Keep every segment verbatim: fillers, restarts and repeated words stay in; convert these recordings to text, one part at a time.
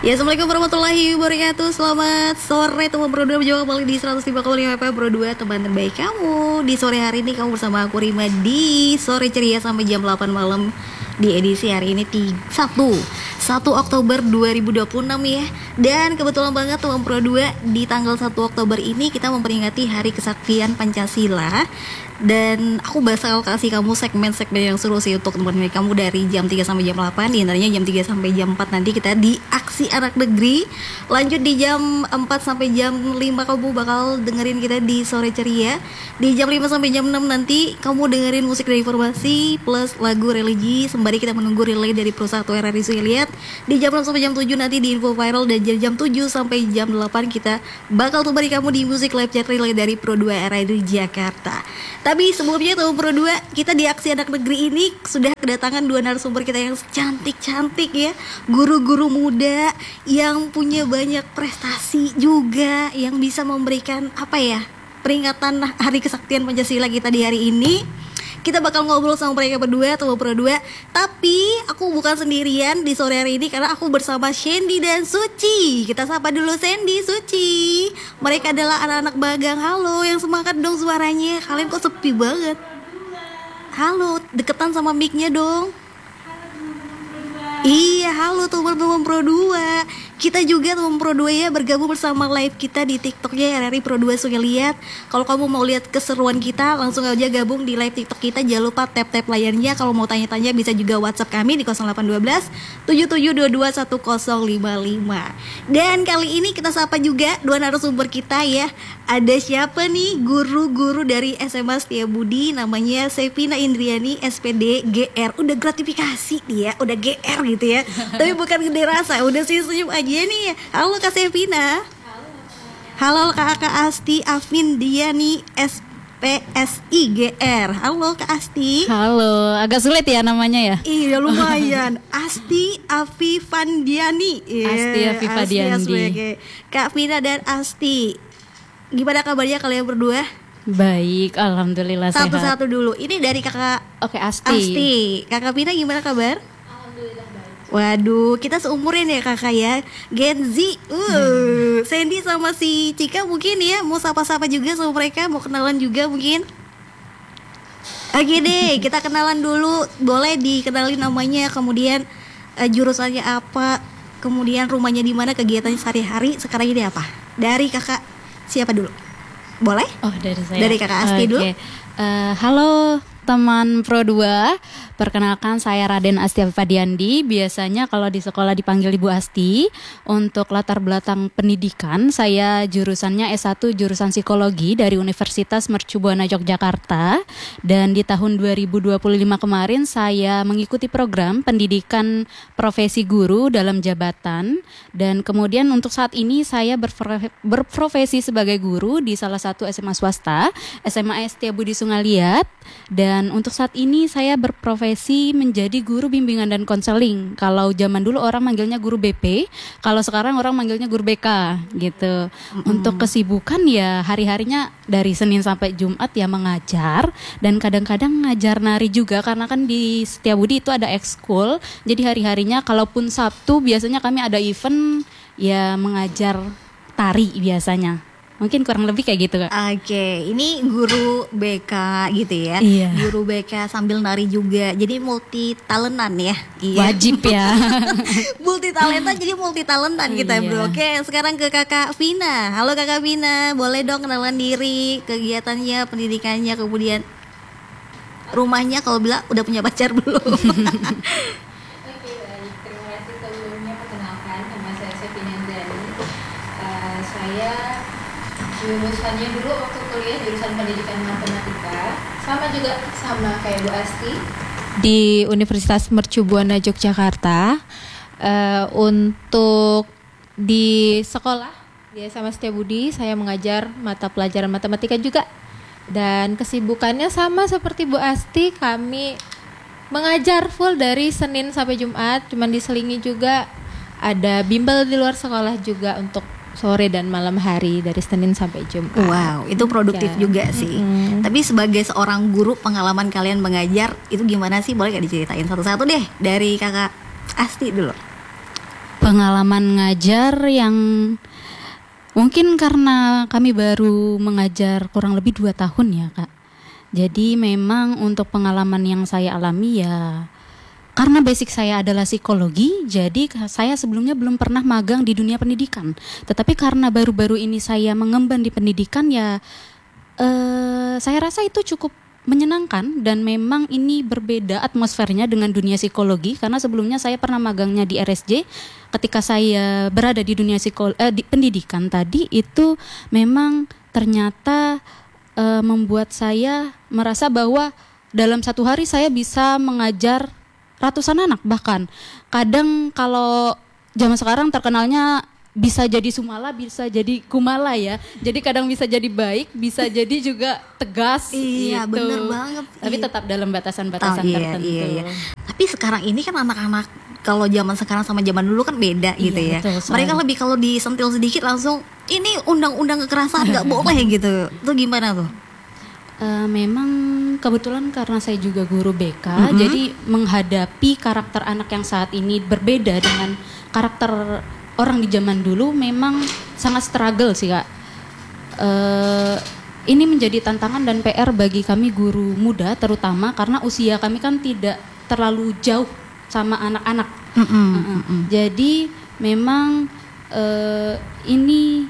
Ya, assalamualaikum warahmatullahi wabarakatuh. Selamat sore teman Pro dua, berjumpa kembali di seratus lima koma lima F M Pro dua, teman terbaik kamu. Di sore hari ini kamu bersama aku Rima di Sore Ceria sampai jam delapan malam. Di edisi hari ini satu Oktober dua ribu dua puluh enam ya. Dan kebetulan banget teman Pro dua, di tanggal satu Oktober ini kita memperingati Hari Kesaktian Pancasila. Dan aku bakal kasih kamu segmen-segmen yang seru sih untuk teman-teman kamu dari jam tiga sampai jam delapan. Di antaranya jam tiga sampai jam empat nanti kita di Aksi Anak Negeri. Lanjut di jam empat sampai jam lima kamu bakal dengerin kita di Sore Ceria. Di jam lima sampai jam enam nanti kamu dengerin musik dan informasi plus lagu religi sembari kita menunggu relay dari Pro satu R R I Suliat. Di jam enam sampai jam tujuh nanti di Info Viral. Dan jam tujuh sampai jam delapan kita bakal temani kamu di musik live chat relay dari Pro dua R R I Jakarta. Tapi sebelumnya teman Pro dua, kita di Aksi Anak Negeri ini sudah kedatangan dua narasumber kita yang cantik-cantik ya. Guru-guru muda yang punya banyak prestasi juga, yang bisa memberikan apa ya, peringatan Hari Kesaktian Pancasila kita di hari ini. Kita bakal ngobrol sama mereka berdua, teman Pro dua. Tapi aku bukan sendirian di sore hari ini karena aku bersama Sandy dan Suci. Kita sapa dulu Sandy, Suci. Mereka adalah anak-anak Bagang. Halo, yang semangat dong suaranya. Kalian kok sepi banget? Halo, deketan sama mic-nya dong. Iya, halo teman-teman Pro dua. Kita juga teman Pro dua ya bergabung bersama live kita di TikToknya R R I Pro dua Suliat. Kalau kamu mau lihat keseruan kita, langsung aja gabung di live TikTok kita. Jangan lupa tap-tap layarnya. Kalau mau tanya-tanya bisa juga WhatsApp kami di nol delapan satu dua tujuh tujuh dua dua satu nol lima lima. Dan kali ini kita sapa juga dua narasumber kita ya. Ada siapa nih? Guru-guru dari S M A Setiabudi, namanya Sevina Indriani S P D G R. Udah gratifikasi dia, udah G R gitu ya. Tapi bukan gede rasa, udah sih senyum aja nih. Halo Kak Sevina. Halo Kak Kak Asti Afin Diani S P S I G R. Halo Kak Asti. Halo, agak sulit ya namanya ya? Iya lumayan. Asti Afifandiani. Yeah, Asti Afifandiani. Kak Vina dan Asti, gimana kabarnya kalian berdua? Baik, alhamdulillah sehat. Satu-satu dulu. Ini dari Kakak Oke, Asti. Asti. Kakak Vina gimana kabar? Alhamdulillah baik. Waduh, kita seumurin ya kakak ya, Gen Z. Uh, hmm. Sandy sama si Cika mungkin ya mau sapa-sapa juga sama mereka, mau kenalan juga mungkin. Oke deh, kita kenalan dulu. Boleh dikenalin namanya, kemudian uh, jurusannya apa, kemudian rumahnya di mana, kegiatannya sehari-hari sekarang ini apa. Dari kakak siapa dulu? Boleh? Oh, dari saya. Dari kakak Asti okay. dulu. Uh, halo teman Pro dua, perkenalkan saya Raden Asti Afifadiandi. Biasanya kalau di sekolah dipanggil Ibu Asti. Untuk latar belakang pendidikan, saya jurusannya S satu jurusan psikologi dari Universitas Mercu Buana Yogyakarta. Dan di tahun dua ribu dua puluh lima kemarin saya mengikuti program pendidikan profesi guru dalam jabatan. Dan kemudian untuk saat ini saya berprofe- berprofesi sebagai guru di salah satu S M A swasta, S M A Setiabudi Sungaliat. Dan Dan untuk saat ini saya berprofesi menjadi guru bimbingan dan konseling. Kalau zaman dulu orang manggilnya guru B P, kalau sekarang orang manggilnya guru B K gitu. Mm-hmm. Untuk kesibukan ya hari-harinya dari Senin sampai Jumat ya mengajar, dan kadang-kadang ngajar nari juga karena kan di Setiabudi itu ada ekskul. Jadi hari-harinya kalaupun Sabtu biasanya kami ada event ya mengajar tari biasanya. Mungkin kurang lebih kayak gitu Kak. Oke, ini guru B K gitu ya. Iya. Guru B K sambil nari juga. Jadi multi talentan ya. Iya. Wajib ya. Multi talenta jadi multi talentan kita, iya. Bro. Oke, sekarang ke Kakak Vina. Halo Kakak Vina, boleh dong kenalan diri, kegiatannya, pendidikannya, kemudian rumahnya, kalau bilang udah punya pacar belum? Oke baik, terima kasih sebelumnya perkenalkan, nama saya Sevina Indriani. Uh, saya jurusannya dulu waktu kuliah jurusan pendidikan matematika, sama juga sama kayak Bu Asti di Universitas Mercu Buana Yogyakarta. Uh, untuk di sekolah di S M A Setiabudi saya mengajar mata pelajaran matematika juga, dan kesibukannya sama seperti Bu Asti, kami mengajar full dari Senin sampai Jumat, cuman diselingi juga ada bimbel di luar sekolah juga untuk sore dan malam hari dari Senin sampai Jumat. Wow, itu produktif ya. Juga sih. Mm-hmm. Tapi sebagai seorang guru, pengalaman kalian mengajar itu gimana sih? Boleh gak diceritain satu-satu deh dari Kakak Asti dulu? Pengalaman ngajar yang mungkin karena kami baru mengajar kurang lebih dua tahun ya Kak. Jadi memang untuk pengalaman yang saya alami ya, karena basic saya adalah psikologi, jadi saya sebelumnya belum pernah magang di dunia pendidikan. Tetapi karena baru-baru ini saya mengemban di pendidikan ya, eh, saya rasa itu cukup menyenangkan dan memang ini berbeda atmosfernya dengan dunia psikologi, karena sebelumnya saya pernah magangnya di R S J. Ketika saya berada di dunia psikolo- eh, di pendidikan tadi itu memang ternyata eh, membuat saya merasa bahwa dalam satu hari saya bisa mengajar ratusan anak, bahkan kadang kalau zaman sekarang terkenalnya bisa jadi sumala, bisa jadi kumala ya. Jadi kadang bisa jadi baik, bisa jadi juga tegas. Iya, gitu. bener banget. Tapi Iya. tetap dalam batasan-batasan Oh, iya, tertentu. iya, iya. Tapi sekarang ini kan anak-anak kalau zaman sekarang sama zaman dulu kan beda gitu Iya, ya. betul sekali. Mereka lebih kalau disentil sedikit langsung ini undang-undang kekerasan nggak boleh gitu. Itu gimana tuh? Eh, memang kebetulan karena saya juga guru B K, Mhm. jadi menghadapi karakter anak yang saat ini berbeda dengan karakter orang di zaman dulu memang sangat struggle sih Kak. Eh, ini menjadi tantangan dan P R bagi kami guru muda, terutama karena usia kami kan tidak terlalu jauh sama anak-anak. Mm-mm, Uh-uh. mm-mm. Jadi memang eh, ini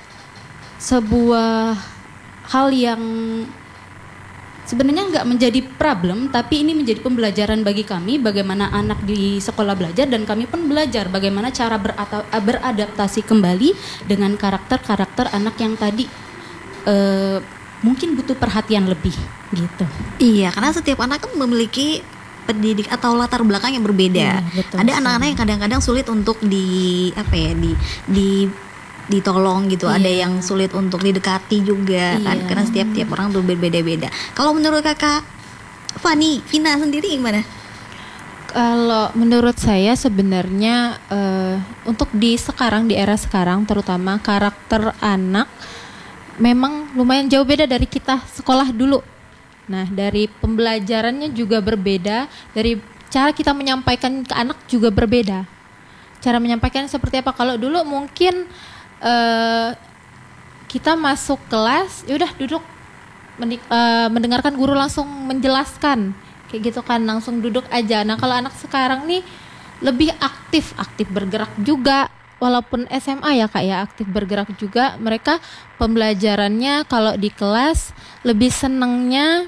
sebuah hal yang sebenarnya nggak menjadi problem, tapi ini menjadi pembelajaran bagi kami bagaimana anak di sekolah belajar, dan kami pun belajar bagaimana cara berata- beradaptasi kembali dengan karakter-karakter anak yang tadi eh, mungkin butuh perhatian lebih gitu. Iya, karena setiap anak kan memiliki pendidik atau latar belakang yang berbeda. Iya, betul Ada sekali. anak-anak yang kadang-kadang sulit untuk di apa ya di di ditolong gitu. Ada Iya. yang sulit untuk didekati juga kan, Iya. karena setiap tiap orang tuh berbeda-beda. Kalau menurut kakak Fani, Vina sendiri gimana? Kalau menurut saya sebenarnya eh, untuk di sekarang, di era sekarang terutama karakter anak memang lumayan jauh beda dari kita sekolah dulu. Nah, dari pembelajarannya juga berbeda, dari cara kita menyampaikan ke anak juga berbeda. Cara menyampaikan seperti apa? Kalau dulu mungkin eh, kita masuk kelas, yaudah duduk menik- eh, mendengarkan guru langsung menjelaskan, kayak gitu kan, langsung duduk aja. Nah, kalau anak sekarang nih lebih aktif, aktif bergerak juga. Walaupun S M A ya Kak ya, aktif bergerak juga. Mereka pembelajarannya kalau di kelas lebih senengnya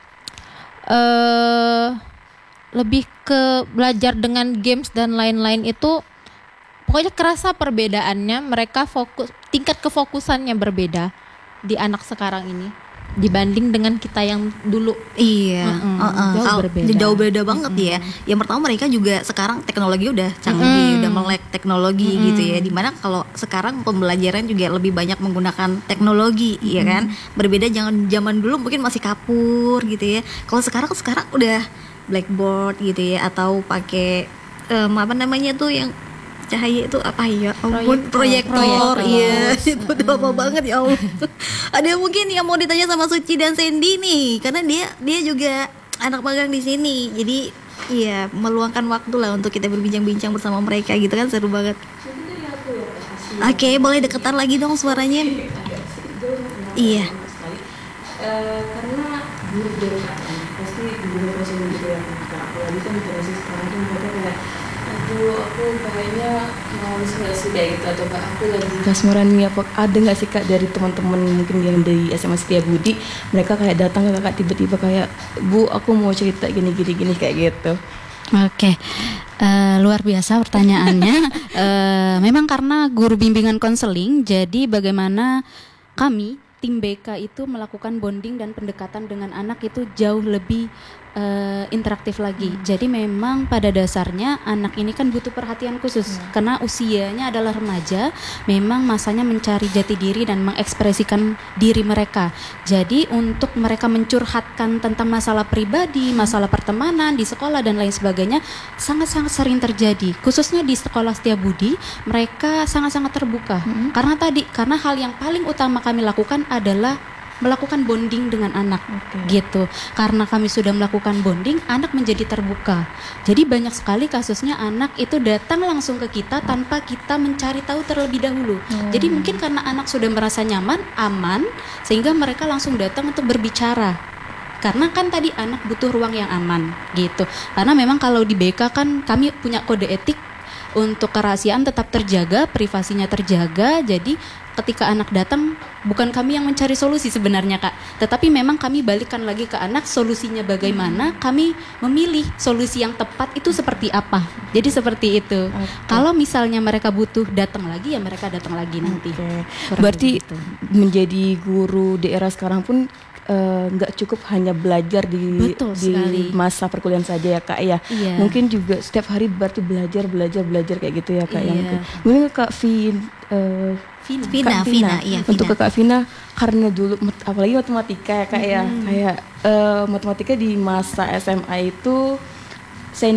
eh lebih ke belajar dengan games dan lain-lain itu. Pokoknya kerasa perbedaannya, mereka fokus, tingkat kefokusannya berbeda di anak sekarang ini dibanding dengan kita yang dulu. Iya, Mm-mm, uh-uh. jauh Kalau- berbeda. jauh beda banget ya. Yang pertama mereka juga sekarang teknologi udah canggih, Mm-mm. udah melek teknologi Mm-mm. gitu ya. Dimana kalau sekarang pembelajaran juga lebih banyak menggunakan teknologi, ya kan. Berbeda jangan zaman dulu mungkin masih kapur gitu ya. Kalau sekarang sekarang udah blackboard gitu ya, atau pakai em, apa namanya tuh yang cahaya itu apa ya? Ampun, proyektor, Proyektor. iya. Itu udah lama banget ya Allah. Ada mungkin yang mau ditanya sama Suci dan Sandy nih, karena dia dia juga anak magang di sini. Jadi iya, meluangkan waktu lah untuk kita berbincang-bincang bersama mereka gitu kan, seru banget. Oke, boleh deketan lagi dong suaranya. Iya. Eh, karena guru birokrat kan, pasti guru presiden juga yang buka, apalagi kan generasi sekarang tuh mereka kayak aduh aku kayaknya males nggak sih kayak gitu, atau kak aku lagi kasmaran nih apa, ada nggak sih kak dari teman-teman mungkin yang dari S M A Setiabudi, mereka kayak datang ke kakak tiba-tiba kayak bu aku mau cerita gini-gini gini kayak gitu. Oke, eh, luar biasa pertanyaannya. Eh, memang karena guru bimbingan konseling, jadi bagaimana kami tim B K itu melakukan bonding dan pendekatan dengan anak itu jauh lebih eh, interaktif lagi. Jadi memang pada dasarnya anak ini kan butuh perhatian khusus karena usianya adalah remaja, memang masanya mencari jati diri dan mengekspresikan diri mereka. Jadi untuk mereka mencurhatkan tentang masalah pribadi, masalah pertemanan di sekolah dan lain sebagainya sangat-sangat sering terjadi. Khususnya di sekolah Setiabudi, mereka sangat-sangat terbuka. Karena tadi karena hal yang paling utama kami lakukan adalah melakukan bonding dengan anak Oke. gitu. Karena kami sudah melakukan bonding, anak menjadi terbuka. Jadi banyak sekali kasusnya anak itu datang langsung ke kita tanpa kita mencari tahu terlebih dahulu. Jadi mungkin karena anak sudah merasa nyaman, aman, sehingga mereka langsung datang untuk berbicara. Karena kan tadi anak butuh ruang yang aman gitu. Karena memang kalau di B K kan kami punya kode etik untuk kerahasiaan tetap terjaga, privasinya terjaga. Jadi ketika anak datang, bukan kami yang mencari solusi sebenarnya Kak, tetapi memang kami balikan lagi ke anak solusinya bagaimana, kami memilih solusi yang tepat itu seperti apa. Jadi seperti itu. Oke. Kalau misalnya mereka butuh datang lagi, ya mereka datang lagi nanti. Oke. Kurang Berarti begitu. menjadi guru di era sekarang pun eh, nggak cukup hanya belajar di Betul di sekali. masa perkuliahan saja ya Kak ya. Iya. Mungkin juga setiap hari berarti belajar belajar belajar kayak gitu ya Kak ya. Iya. Mungkin, mungkin Kak Vin eh, Vina. Vina, Kak Vina, iya, Untuk Vina. ke Kak Vina, karena dulu mat- apalagi matematika ya Kak ya, kayak eh, matematika di masa S M A itu